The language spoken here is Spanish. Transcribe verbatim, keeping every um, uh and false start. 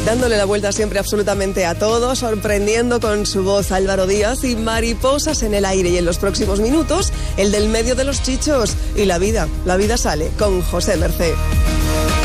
dándole la vuelta siempre absolutamente a todo, sorprendiendo con su voz Álvaro Díaz y Mariposas en el aire. Y en los próximos minutos, el del medio de los chichos y la vida, la vida sale con José Mercé.